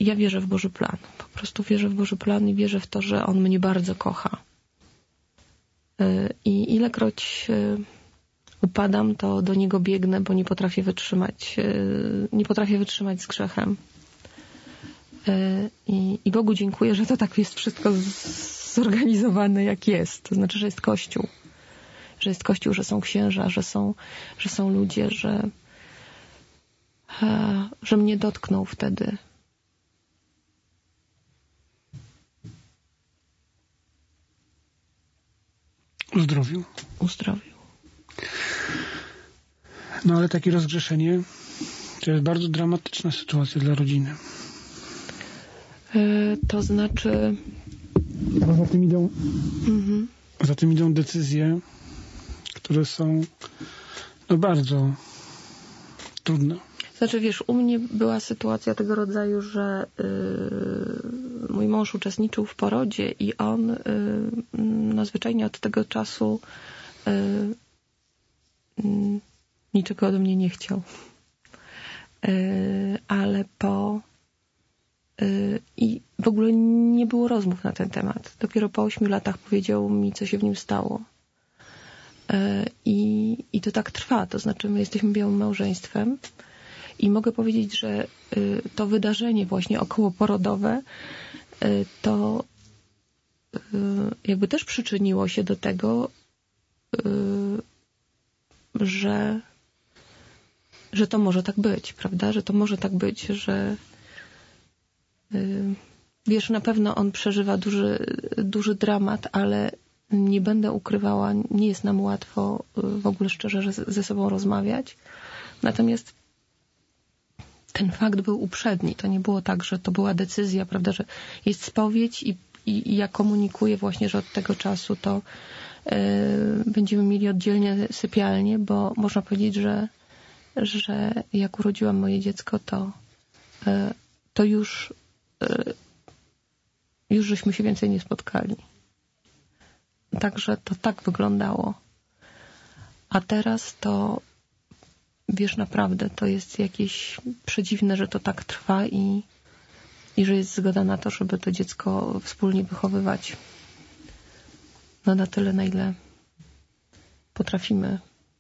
ja wierzę w Boży plan. Po prostu wierzę w Boży plan i wierzę w to, że On mnie bardzo kocha. I ilekroć upadam, to do Niego biegnę, bo nie potrafię wytrzymać z grzechem. I Bogu dziękuję, że to tak jest wszystko zorganizowane, jak jest. To znaczy, że jest Kościół. Że jest Kościół, że są księża, że są ludzie, że mnie dotknął wtedy. Uzdrowił. No ale takie rozgrzeszenie to jest bardzo dramatyczna sytuacja dla rodziny. To znaczy... Bo za tym idą decyzje, które są bardzo trudne. Znaczy, wiesz, u mnie była sytuacja tego rodzaju, że mój mąż uczestniczył w porodzie i on zwyczajnie od tego czasu niczego ode mnie nie chciał. Ale i w ogóle nie było rozmów na ten temat. Dopiero po 8 latach powiedział mi, co się w nim stało. I to tak trwa. To znaczy, my jesteśmy białym małżeństwem i mogę powiedzieć, że to wydarzenie właśnie okołoporodowe to jakby też przyczyniło się do tego, że to może tak być, prawda? Że to może tak być, że wiesz, na pewno on przeżywa duży dramat, ale nie będę ukrywała, nie jest nam łatwo w ogóle szczerze ze sobą rozmawiać. Natomiast ten fakt był uprzedni. To nie było tak, że to była decyzja, prawda, że jest spowiedź i ja komunikuję właśnie, że od tego czasu to będziemy mieli oddzielnie sypialnię, bo można powiedzieć, że jak urodziłam moje dziecko, to już żeśmy się więcej nie spotkali. Także to tak wyglądało. A teraz to, wiesz, naprawdę, to jest jakieś przedziwne, że to tak trwa i że jest zgoda na to, żeby to dziecko wspólnie wychowywać. No na tyle, na ile potrafimy.